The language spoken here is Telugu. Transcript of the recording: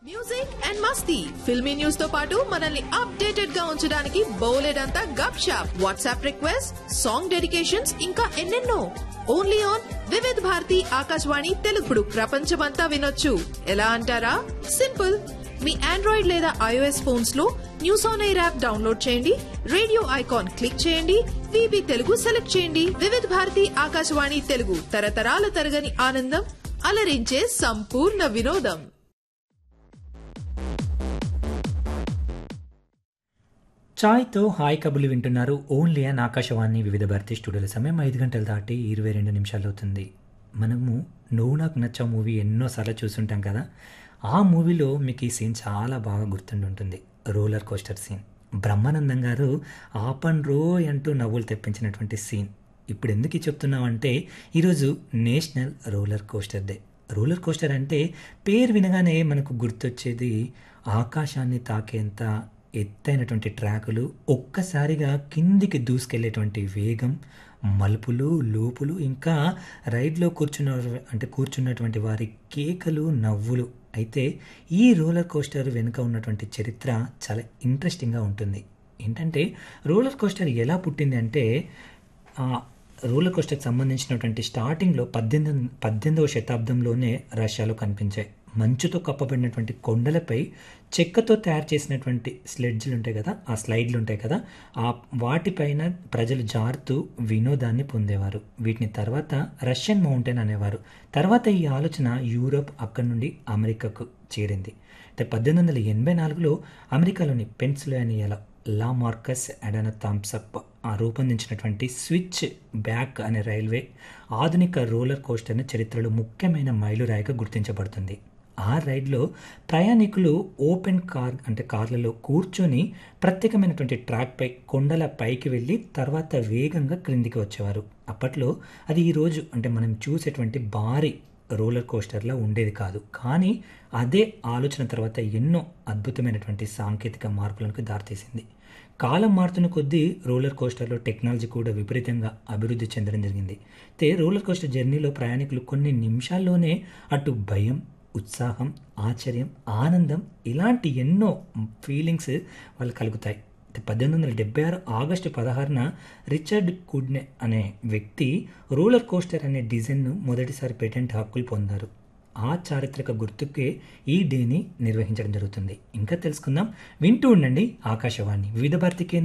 Music and Masti filmy news తో పాటు మనల్ని అప్డేటెడ్ గా ఉంచడానికి బోలెడంతా గప్ shop WhatsApp request song dedications ఇంకా ఎన్నెన్నో ఓన్లీ ఆన్ వివిధ్ భారతి ఆకాశవాణి తెలుగుడు ప్రపంచమంతా వినొచ్చు ఎలా అంటారా సింపుల్ మీ ఆండ్రాయిడ్ లేదా ఐఓఎస్ ఫోన్స్ లో news on air app download చేయండి రేడియో ఐకాన్ క్లిక్ చేయండి విబి తెలుగు సెలెక్ట్ చేయండి వివిధ్ భారతి ఆకాశవాణి తెలుగు తరతరాల తరగని ఆనందం అలరించే సంపూర్ణ వినోదం. ఛాయ్తో హాయ్ కబుర్లు వింటున్నారు ఓన్లీ అన్ ఆకాశవాణి వివిధ భారతి స్టూడియోల సమయం 5 గంటలు దాటి 22 నిమిషాలు అవుతుంది. మనము నువ్వు నాకు నచ్చా మూవీ ఎన్నోసార్లు చూస్తుంటాం కదా. ఆ మూవీలో మీకు ఈ సీన్ చాలా బాగా గుర్తుండుంటుంది, రోలర్ కోస్టర్ సీన్. బ్రహ్మానందం గారు ఆపన్ రోయ్ అంటూ నవ్వులు తెప్పించినటువంటి సీన్. ఇప్పుడు ఎందుకు చెప్తున్నామంటే ఈరోజు national roller coaster day. Roller coaster అంటే పేరు వినగానే మనకు గుర్తొచ్చేది ఆకాశాన్ని తాకేంత ఎత్తైనటువంటి ట్రాకులు, ఒక్కసారిగా కిందికి దూసుకెళ్ళేటువంటి వేగం, మలుపులు లోపులు, ఇంకా రైడ్లో కూర్చున్నటువంటి వారి కేకలు నవ్వులు. అయితే ఈ రోలర్ కోస్టర్ వెనుక ఉన్నటువంటి చరిత్ర చాలా ఇంట్రెస్టింగ్గా ఉంటుంది. ఏంటంటే రోలర్ కోస్టర్ ఎలా పుట్టింది అంటే రోలర్ కోస్టర్కి సంబంధించినటువంటి స్టార్టింగ్లో 18వ శతాబ్దంలోనే రష్యాలో కనిపించాయి. మంచుతో కప్పబడినటువంటి కొండలపై చెక్కతో తయారు చేసినటువంటి స్లెడ్జ్లు ఉంటాయి కదా, ఆ స్లైడ్లు ఉంటాయి కదా, ఆ వాటిపైన ప్రజలు జారుతూ వినోదాన్ని పొందేవారు. వీటిని తర్వాత రష్యన్ మౌంటైన్ అనేవారు. తర్వాత ఈ ఆలోచన యూరోప్, అక్కడి నుండి అమెరికాకు చేరింది. అంటే 1884లో అమెరికాలోని పెన్సిల్వేనియాలో లా మార్కస్ అడానా థామ్సప్ రూపొందించినటువంటి స్విచ్ బ్యాక్ అనే రైల్వే ఆధునిక రోలర్ కోస్టర్ని చరిత్రలో ముఖ్యమైన మైలురాయిగా గుర్తించబడుతుంది. ఆ రైడ్లో ప్రయాణికులు ఓపెన్ కార్లలో కూర్చొని ప్రత్యేకమైనటువంటి ట్రాక్పై కొండల పైకి వెళ్ళి తర్వాత వేగంగా క్రిందికి వచ్చేవారు. అప్పట్లో అది ఈరోజు అంటే మనం చూసేటువంటి భారీ రోలర్ కోస్టర్లా ఉండేది కాదు. కానీ అదే ఆలోచన తర్వాత ఎన్నో అద్భుతమైనటువంటి సాంకేతిక మార్పులకు దారితీసింది. కాలం మారుతున్న కొద్దీ రోలర్ కోస్టర్లో టెక్నాలజీ కూడా విపరీతంగా అభివృద్ధి చెందడం జరిగింది. అయితే రోలర్ కోస్టర్ జర్నీలో ప్రయాణికులు కొన్ని నిమిషాల్లోనే అటు భయం, ఉత్సాహం, ఆశ్చర్యం, ఆనందం ఇలాంటి ఎన్నో ఫీలింగ్స్ వాళ్ళు కలుగుతాయి. 1876 ఆగస్టు 16న రిచర్డ్ కుడ్నే అనే వ్యక్తి రోలర్ కోస్టర్ అనే డిజైన్ను మొదటిసారి పేటెంట్ హక్కులు పొందారు. ఆ చారిత్రక గుర్తుకే ఈ డేని నిర్వహించడం జరుగుతుంది. ఇంకా తెలుసుకుందాం, వింటూ ఉండండి ఆకాశవాణి వివిధ భారతి కేంద్రం.